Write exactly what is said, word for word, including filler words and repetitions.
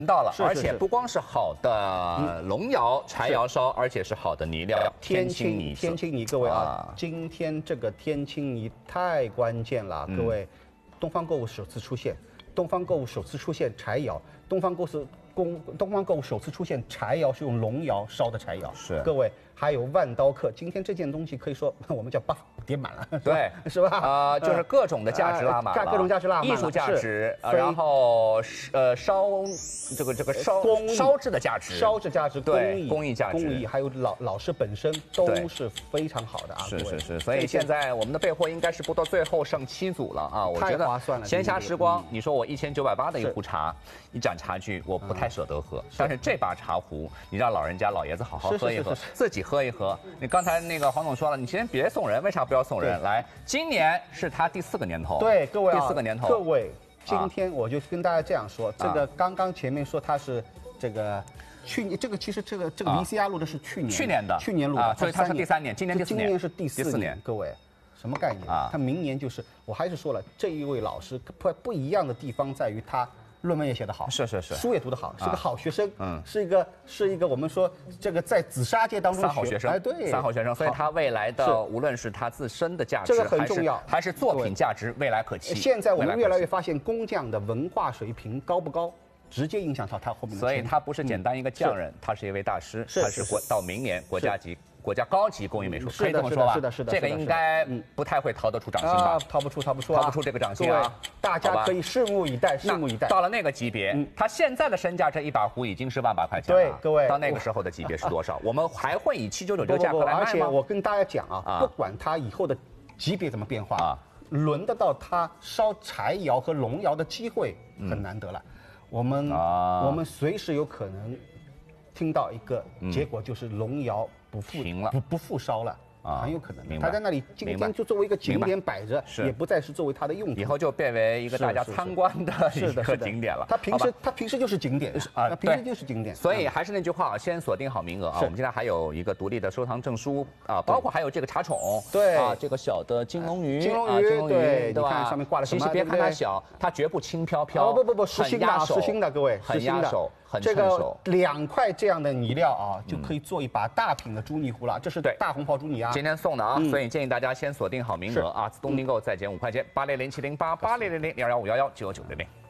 到了， 是是而且不光是好的龙窑、柴窑烧，而且是好的泥料天青泥。 天青泥，各位啊，今天这个天青泥太关键了，各位，东方购物首次出现，东方购物首次出现柴窑，东方购物公东方购物首次出现柴窑是用龙窑烧的柴窑， 是各位。 还有万刀客，今天这件东西可以说我们叫 buff 叠满了， 对， 是吧？ 啊，就是各种的价值拉满了， 各种价值拉满了， 艺术价值，然后呃烧这个这个烧烧制的价值， 烧制价值，工艺工艺价值， 工艺还有老老师本身都是非常好的啊， 是是是，所以现在我们的备货应该是不到最后剩七组了啊，我觉得闲暇时光，你说我一千九百八的一壶茶，一盏茶具，我不太舍得喝，但是这把茶壶，你让老人家老爷子好好喝一喝，自己喝一喝。你刚才那个黄总说了，你先别送人，为啥不要送人？来，今年是他第四个年头， 对各位第四个年头， 各位，今天我就跟大家这样说，这个刚刚前面说他是这个。 去年这个其实这个这个 V C R 录的是去年去年的去年录的， 所以它是第三年，今年第四年， 今年是第四年。各位，什么概念啊？他明年就是，我还是说了，这一位老师不不一样的地方在于他论文也写得好， 是是是， 书也读得好，是个好学生，嗯，是一个是一个我们说这个在紫砂界当中三好学生， 哎对， 三好学生，所以他未来的无论是他自身的价值， 这个很重要， 还是作品价值，未来可期。 现在我们越来越发现工匠的文化水平高不高？ 直接影响到他后面的， 所以他不是简单一个匠人，他是一位大师，他是国到明年国家级、国家高级工艺美术，可以这么说吧？ 是的，是的， 这个应该不太会逃得出掌心吧？ 逃不出，逃不出， 逃不出这个掌心啊！ 大家可以拭目以待，拭目以待。 到了那个级别，他现在的身价这一把壶已经是万把块钱了。 对，各位， 到那个时候的级别是多少？我们还会以七九九这个价格来卖吗？ 而且我跟大家讲啊，不管他以后的级别怎么变化，轮得到他烧柴窑和龙窑的机会很难得了。 我们、啊、我们随时有可能听到一个结果，就是龙窑不复不不复烧了。 啊，很有可能，他在那里今天就作为一个景点摆着，也不再是作为它的用途， 以后就变为一个大家参观的一个景点了。 它平时它平时就是景点啊，平时就是景点。 所以还是那句话啊，先锁定好名额啊。我们今天还有一个独立的收藏证书啊，包括还有这个茶宠， 对啊，这个小的金龙鱼， 金龙鱼， 金龙鱼， 对吧？上面挂了什么？ 其实别看它小，它绝不轻飘飘， 不不不，实心的，实心的，各位， 很压手。 这个两块这样的泥料啊，就可以做一把大品的朱泥壶了。这是大红袍朱泥啊， 今天送的啊，所以建议大家先锁定好名额啊。自动订购再减五块钱，八零零七零八八零零零幺幺五幺幺九九零零。